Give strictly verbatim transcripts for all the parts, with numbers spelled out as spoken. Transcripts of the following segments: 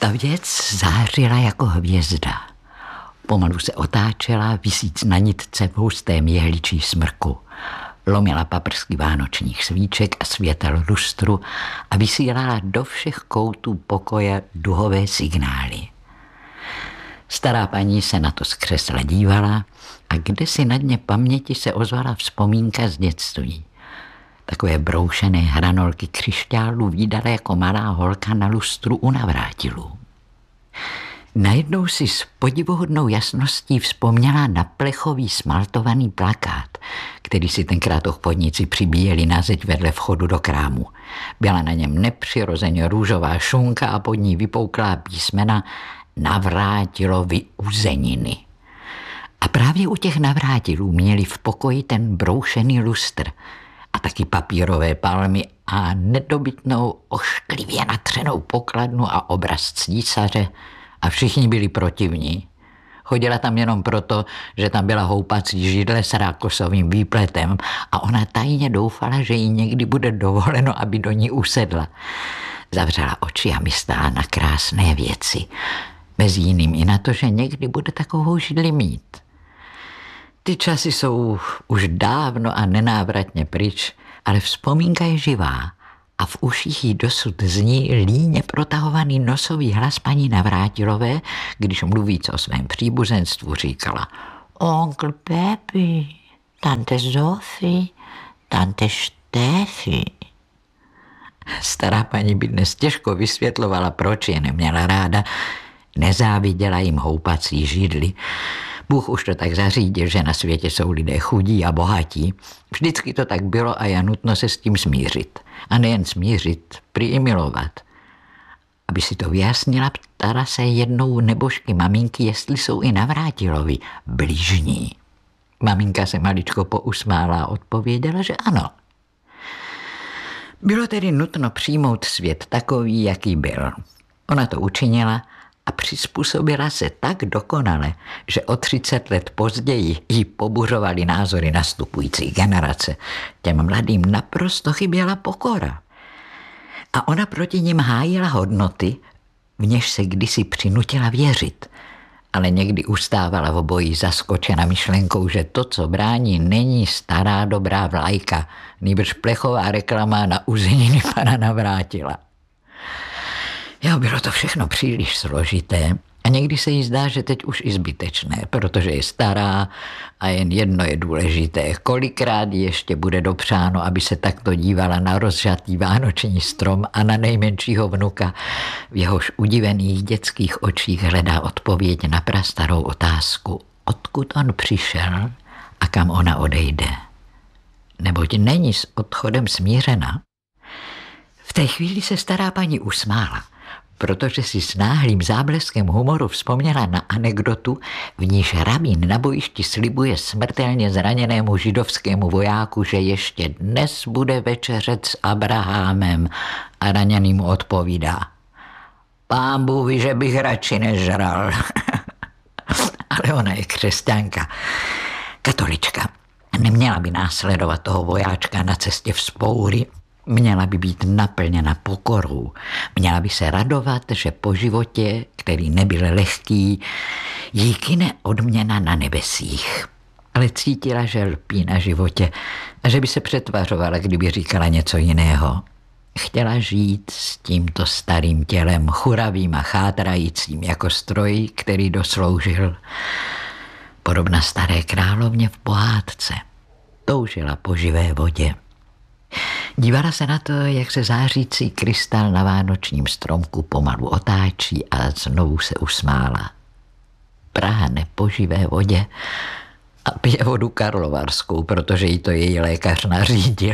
Ta věc zářila jako hvězda. Pomalu se otáčela, visíc na nitce v hustém jehličí smrku. Lomila paprsky vánočních svíček a světel lustru a vysílala do všech koutů pokoje duhové signály. Stará paní se na to z křesla dívala a kdesi na dně paměti se ozvala vzpomínka z dětství. Takové broušené hranolky křišťálů vídala jako malá holka na lustru u navrátilů. Najednou si s podivuhodnou jasností vzpomněla na plechový smaltovaný plakát, který si tenkrát obchodníci přibíjeli na zeď vedle vchodu do krámu. Byla na něm nepřirozeně růžová šunka a pod ní vypouklá písmena Navrátilovi uzeniny. A právě u těch navrátilů měli v pokoji ten broušený lustr a taky papírové palmy a nedobytnou ošklivě natřenou pokladnu a obraz císaře a všichni byli protivní. Chodila tam jenom proto, že tam byla houpací židle s rákosovým výpletem a ona tajně doufala, že jí někdy bude dovoleno, aby do ní usedla. Zavřela oči a myslela na krásné věci. Mezi jiným i na to, že někdy bude takovou židli mít. Ty časy jsou už dávno a nenávratně pryč, ale vzpomínka je živá a v uších jí dosud zní líně protahovaný nosový hlas paní Navrátilové, když mluvíc o svém příbuzenstvu říkala: Onkl Pepi, tante Zofy, tante Štefy. Stará paní by dnes těžko vysvětlovala, proč je neměla ráda. Nezáviděla jim houpací židli. Bůh už to tak zařídil, že na světě jsou lidé chudí a bohatí. Vždycky to tak bylo a je nutno se s tím smířit. A nejen smířit, prý i milovat. Aby si to vyjasnila, ptala se jednou nebožky maminky, jestli jsou i Navrátilovi bližní. Maminka se maličko pousmála a odpověděla, že ano. Bylo tedy nutno přijmout svět takový, jaký byl. Ona to učinila a přizpůsobila se tak dokonale, že o třicet let později jí pobuřovaly názory nastupující generace. Těm mladým naprosto chyběla pokora. A ona proti nim hájila hodnoty, v něž se kdysi přinutila věřit. Ale někdy ustávala v boji zaskočena myšlenkou, že to, co brání, není stará dobrá vlajka, nýbrž plechová reklama na uzeniny pana Navrátila. Jo, bylo to všechno příliš složité a někdy se jí zdá, že teď už i zbytečné, protože je stará a jen jedno je důležité. Kolikrát ještě bude dopřáno, aby se takto dívala na rozžatý vánoční strom a na nejmenšího vnuka, v jehož udivených dětských očích hledá odpověď na prastarou otázku, odkud on přišel a kam ona odejde. Neboť není s odchodem smířena. V té chvíli se stará paní usmála, protože si s náhlým zábleskem humoru vzpomněla na anekdotu, v níž rabín na bojišti slibuje smrtelně zraněnému židovskému vojáku, že ještě dnes bude večeřet s Abrahamem, a raněný mu odpovídá: Pán Bůh ví, že bych radši nežral. Ale ona je křesťanka, katolička. Neměla by následovat toho vojáčka na cestě vzpoury, měla by být naplněna pokorou. Měla by se radovat, že po životě, který nebyl lehký, jí kyne odměna na nebesích. Ale cítila, že lpí na životě a že by se přetvařovala, kdyby říkala něco jiného. Chtěla žít s tímto starým tělem, churavým a chátrajícím jako stroj, který dosloužil. Podobna staré královně v pohádce. Toužila po živé vodě. Dívala se na to, jak se zářící krystal na vánočním stromku pomalu otáčí a znovu se usmála. Práhne po živé vodě a pije vodu karlovarskou, protože jí to její lékař nařídil.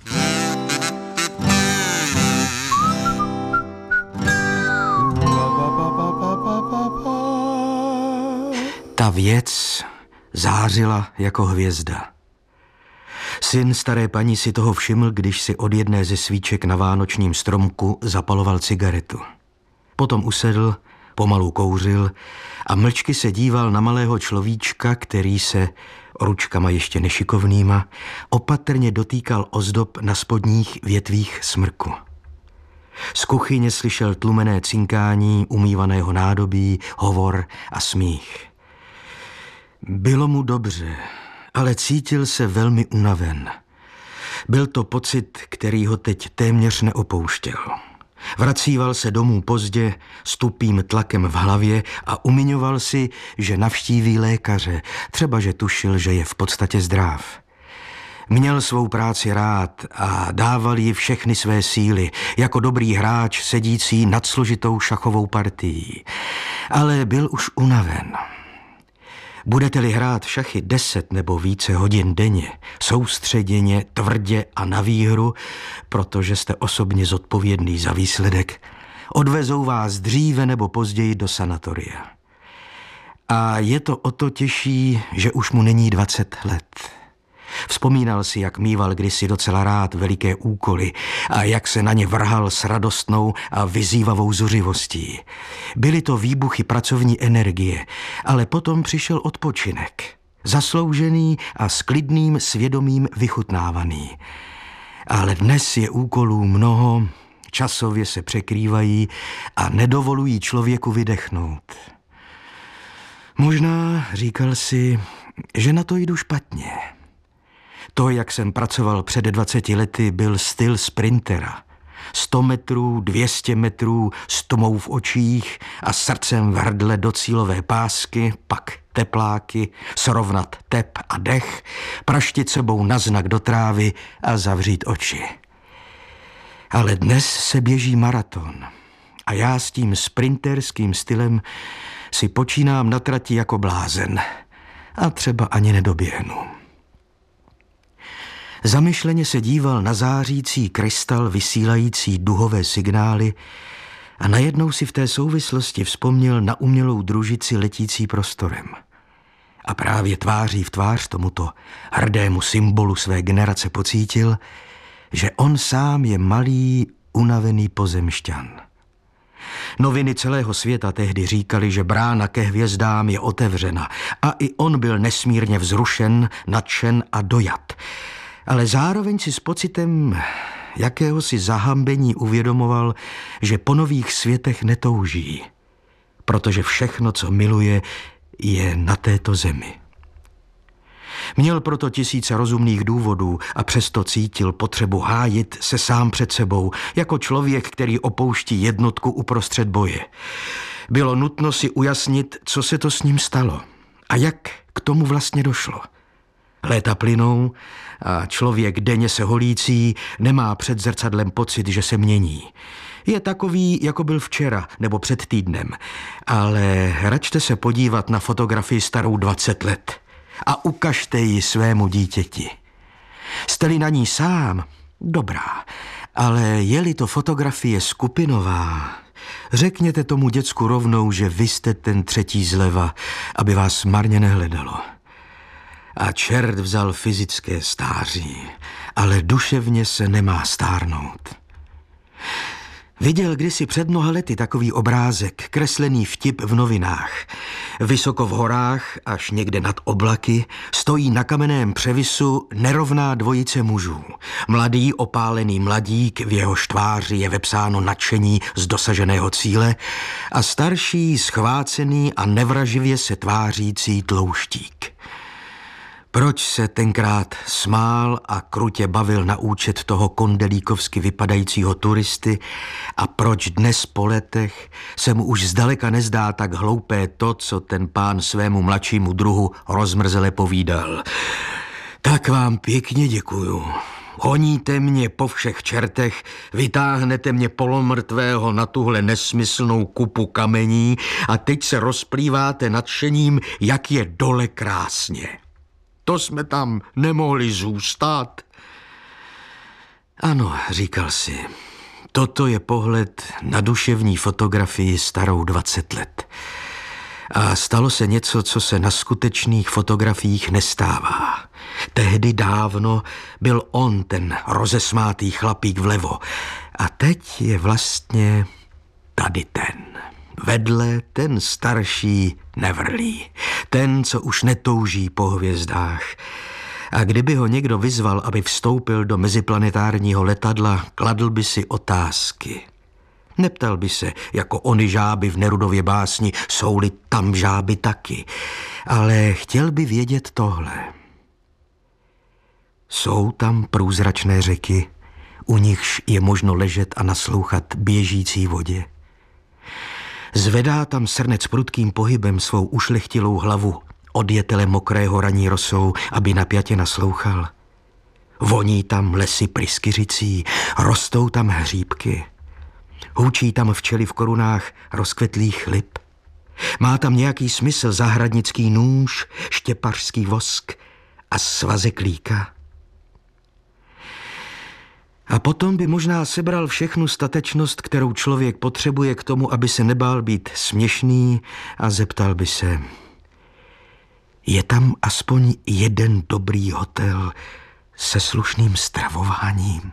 Ta věc zářila jako hvězda. Syn staré paní si toho všiml, když si od jedné ze svíček na vánočním stromku zapaloval cigaretu. Potom usedl, pomalu kouřil a mlčky se díval na malého človíčka, který se ručkama ještě nešikovnýma opatrně dotýkal ozdob na spodních větvích smrku. Z kuchyně slyšel tlumené cinkání umývaného nádobí, hovor a smích. Bylo mu dobře, ale cítil se velmi unaven. Byl to pocit, který ho teď téměř neopouštěl. Vracíval se domů pozdě s tupým tlakem v hlavě a umiňoval si, že navštíví lékaře, třeba že tušil, že je v podstatě zdrav. Měl svou práci rád a dával jí všechny své síly, jako dobrý hráč sedící nad složitou šachovou partií. Ale byl už unaven. Budete-li hrát šachy deset nebo více hodin denně, soustředěně, tvrdě a na výhru, protože jste osobně zodpovědný za výsledek, odvezou vás dříve nebo později do sanatoria. A je to o to těžší, že už mu není dvacet let. Vzpomínal si, jak mýval kdysi docela rád veliké úkoly a jak se na ně vrhal s radostnou a vyzývavou zuřivostí. Byly to výbuchy pracovní energie, ale potom přišel odpočinek. Zasloužený a s klidným svědomím vychutnávaný. Ale dnes je úkolů mnoho, časově se překrývají a nedovolují člověku vydechnout. Možná, říkal si, že na to jdu špatně. To, jak jsem pracoval před dvaceti lety, byl styl sprintera. Sto metrů, dvě stě metrů, s tmou v očích a srdcem v hrdle do cílové pásky, pak tepláky, srovnat tep a dech, praštit sebou na znak do trávy a zavřít oči. Ale dnes se běží maraton a já s tím sprinterským stylem si počínám na trati jako blázen a třeba ani nedoběhnu. Zamyšleně se díval na zářící krystal vysílající duhové signály a najednou si v té souvislosti vzpomněl na umělou družici letící prostorem. A právě tváří v tvář tomuto hrdému symbolu své generace pocítil, že on sám je malý, unavený pozemšťan. Noviny celého světa tehdy říkali, že brána ke hvězdám je otevřena a i on byl nesmírně vzrušen, nadšen a dojat. Ale zároveň si s pocitem jakéhosi zahambení uvědomoval, že po nových světech netouží, protože všechno, co miluje, je na této zemi. Měl proto tisíce rozumných důvodů a přesto cítil potřebu hájit se sám před sebou, jako člověk, který opouští jednotku uprostřed boje. Bylo nutno si ujasnit, co se to s ním stalo a jak k tomu vlastně došlo. Léta plynou a člověk denně se holící nemá před zrcadlem pocit, že se mění. Je takový, jako byl včera nebo před týdnem, ale račte se podívat na fotografii starou dvacet let a ukažte ji svému dítěti. Jste-li na ní sám, dobrá, ale je-li to fotografie skupinová, řekněte tomu děcku rovnou, že vy jste ten třetí zleva, aby vás marně nehledalo. A čert vzal fyzické stáří, ale duševně se nemá stárnout. Viděl kdysi před mnoha lety takový obrázek, kreslený vtip v novinách. Vysoko v horách, až někde nad oblaky, stojí na kamenném převisu nerovná dvojice mužů. Mladý opálený mladík, v jehož tváři je vepsáno nadšení z dosaženého cíle, a starší, schvácený a nevraživě se tvářící tlouštík. Proč se tenkrát smál a krutě bavil na účet toho kondelíkovsky vypadajícího turisty a proč dnes po letech se mu už zdaleka nezdá tak hloupé to, co ten pán svému mladšímu druhu rozmrzele povídal. Tak vám pěkně děkuju. Honíte mě po všech čertech, vytáhnete mě polomrtvého na tuhle nesmyslnou kupu kamení a teď se rozplýváte nadšením, jak je dole krásně. To jsme tam nemohli zůstat. Ano, říkal si, toto je pohled na duševní fotografii starou dvacet let. A stalo se něco, co se na skutečných fotografiích nestává. Tehdy dávno byl on ten rozesmátý chlapík vlevo. A teď je vlastně tady ten. Vedle ten starší nevrlý, ten, co už netouží po hvězdách. A kdyby ho někdo vyzval, aby vstoupil do meziplanetárního letadla, kladl by si otázky. Neptal by se, jako ony žáby v Nerudově básni, jsou-li tam žáby taky. Ale chtěl by vědět tohle. Jsou tam průzračné řeky, u nichž je možno ležet a naslouchat běžící vodě. Zvedá tam srnec prudkým pohybem svou ušlechtilou hlavu od jetele mokrého raní rosou, aby napjatě naslouchal. Voní tam lesy pryskyřicí, rostou tam hříbky. Hučí tam včely v korunách rozkvetlých lip. Má tam nějaký smysl zahradnický nůž, štěpařský vosk a svazek líka. A potom by možná sebral všechnu statečnost, kterou člověk potřebuje k tomu, aby se nebál být směšný, a zeptal by se: je tam aspoň jeden dobrý hotel se slušným stravováním?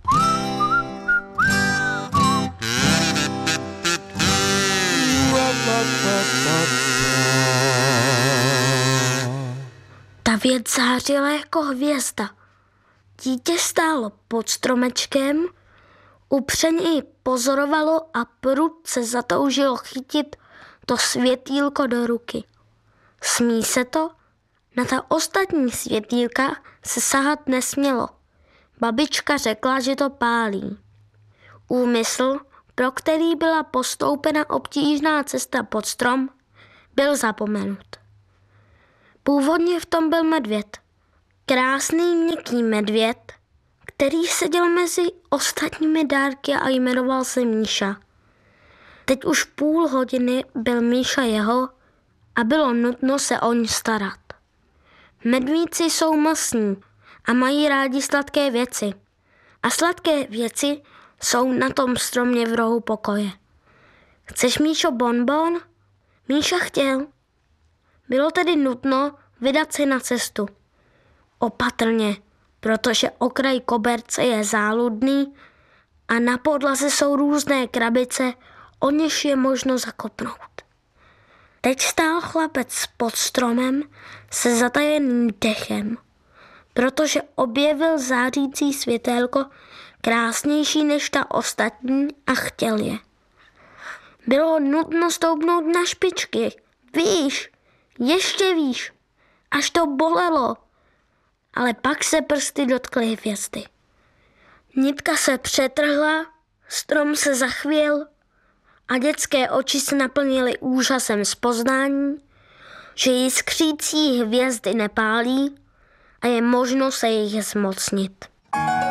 Ta věc zářila jako hvězda. Dítě stálo pod stromečkem, upřeně ji pozorovalo a prudce zatoužilo chytit to světýlko do ruky. Smí se to? Na ta ostatní světýlka se sahat nesmělo. Babička řekla, že to pálí. Úmysl, pro který byla postoupena obtížná cesta pod strom, byl zapomenut. Původně v tom byl medvěd. Krásný měkký medvěd, který seděl mezi ostatními dárky a jmenoval se Míša. Teď už půl hodiny byl Míša jeho a bylo nutno se o ní starat. Medvídci jsou masní a mají rádi sladké věci. A sladké věci jsou na tom stromě v rohu pokoje. Chceš, Míšo, bonbon? Míša chtěl. Bylo tedy nutno vydat se na cestu. Opatrně, protože okraj koberce je záludný a na podlaze jsou různé krabice, o něž je možno zakopnout. Teď stál chlapec pod stromem se zatajeným dechem, protože objevil zářící světélko krásnější než ta ostatní a chtěl je. Bylo nutno stoupnout na špičky, výš, ještě výš, až to bolelo, ale pak se prsty dotkly hvězdy. Nitka se přetrhla, strom se zachvěl a dětské oči se naplnily úžasem z poznání, že jiskřící hvězdy nepálí a je možno se jich zmocnit.